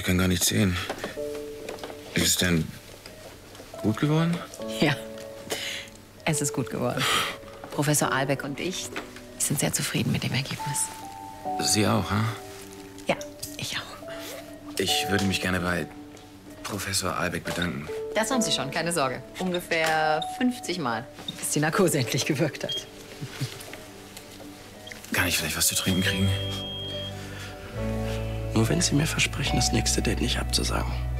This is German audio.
Ich kann gar nicht sehen. Ist es denn gut geworden? Ja, es ist gut geworden. Professor Ahlbeck und ich sind sehr zufrieden mit dem Ergebnis. Sie auch, hm? Ja, ich auch. Ich würde mich gerne bei Professor Ahlbeck bedanken. Das haben Sie schon, keine Sorge. Ungefähr 50 Mal, bis die Narkose endlich gewirkt hat. Kann ich vielleicht was zu trinken kriegen? Nur wenn Sie mir versprechen, das nächste Date nicht abzusagen.